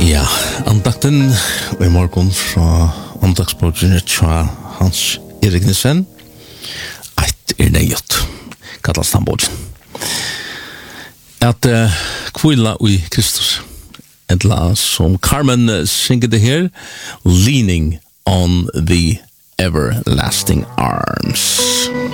Ja, andakten i morgen fra andagsbordene tja Hans Erik Nissen. Eit nøyot, kallas han bordene. At kvila i Kristus. Etla som Carmen synger det her, Leaning on the Everlasting Arms.